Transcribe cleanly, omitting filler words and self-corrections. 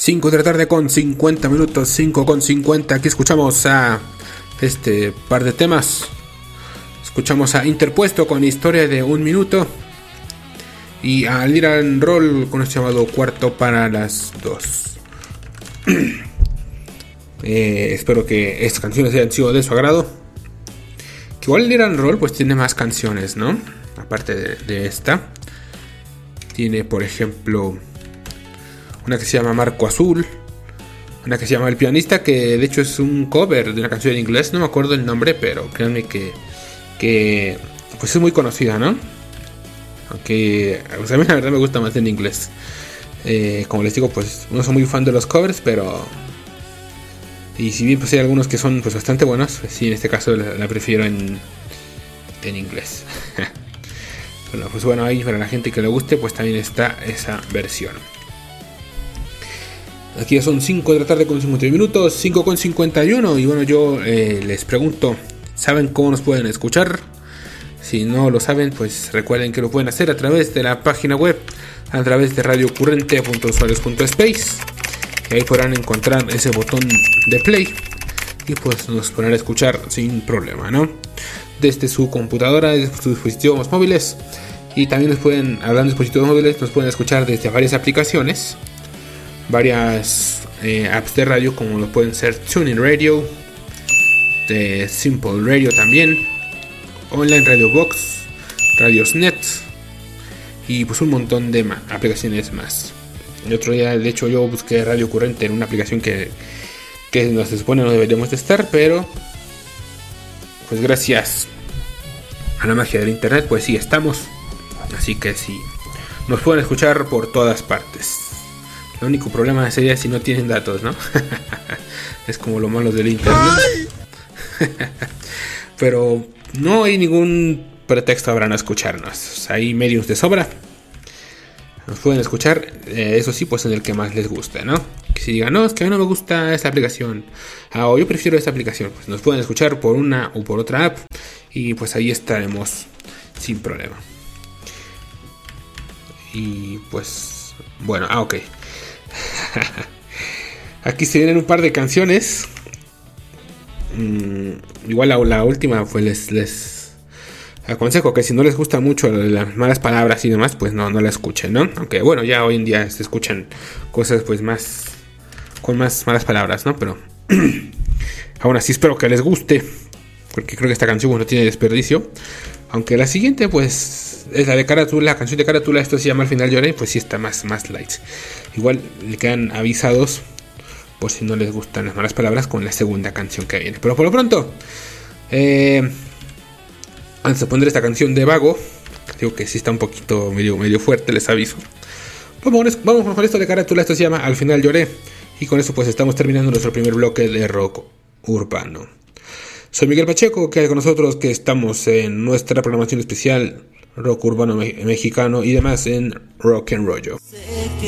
5 de la tarde con 50 minutos, 5 con 50. Aquí escuchamos a este par de temas. Escuchamos a Interpuesto con Historia de un Minuto y a Liran Roll con este llamado Cuarto para las 2. Espero que estas canciones hayan sido de su agrado. Que igual Liran Roll pues tiene más canciones, ¿no? Aparte de esta. Tiene, por ejemplo, una que se llama Marco Azul, una que se llama El Pianista, que de hecho es un cover de una canción en inglés, no me acuerdo el nombre, pero créanme que pues es muy conocida, ¿no? Aunque pues a mí la verdad me gusta más en inglés. Como les digo, pues no soy muy fan de los covers, pero y si bien pues hay algunos que son pues bastante buenos, pues sí, en este caso la prefiero en inglés. Bueno, pues bueno, ahí para la gente que le guste pues también está esa versión. Aquí ya son 5 de la tarde con 51 minutos, 5 con 51. Y bueno, yo les pregunto, ¿saben cómo nos pueden escuchar? Si no lo saben, pues recuerden que lo pueden hacer a través de la página web, a través de radiocurrente.usuarios.space. Y ahí podrán encontrar ese botón de play y pues nos podrán escuchar sin problema, ¿no? Desde su computadora, desde sus dispositivos móviles. Y también nos pueden, hablando de dispositivos móviles, nos pueden escuchar desde varias aplicaciones, varias apps de radio, como lo pueden ser TuneIn Radio, de Simple Radio también, Online Radio Box, Radiosnet y pues un montón de aplicaciones más. El otro día, de hecho, yo busqué Radio Currente en una aplicación que nos supone no deberíamos de estar, pero pues gracias a la magia del internet, pues sí estamos. Así que sí, nos pueden escuchar por todas partes. El único problema sería si no tienen datos, ¿no? Es como lo malo del internet. Pero no hay ningún pretexto para no escucharnos. Hay medios de sobra. Nos pueden escuchar, eso sí, pues en el que más les guste, ¿no? Que si digan, no, es que a mí no me gusta esta aplicación, o yo prefiero esta aplicación, pues nos pueden escuchar por una o por otra app. Y pues ahí estaremos sin problema. Y pues, bueno, ok. Aquí se vienen un par de canciones. Igual la última, pues les aconsejo que si no les gustan mucho las malas palabras y demás, pues no la escuchen, ¿no? Aunque bueno, ya hoy en día se escuchan cosas pues más con más malas palabras, ¿no? Pero aún así espero que les guste, porque creo que esta canción pues, no tiene desperdicio. Aunque la siguiente pues es la de Carátula, la canción de Carátula, esto se llama Al Final Lloré, pues sí está más light. Igual le quedan avisados por si no les gustan las malas palabras con la segunda canción que viene. Pero por lo pronto, antes de poner esta canción de Vago, digo que sí está un poquito medio fuerte, les aviso. Vamos con esto de Carátula, esto se llama Al Final Lloré. Y con eso pues estamos terminando nuestro primer bloque de rock urbano. Soy Miguel Pacheco, quédate con nosotros que estamos en nuestra programación especial rock urbano mexicano y demás en Rock and Rollo.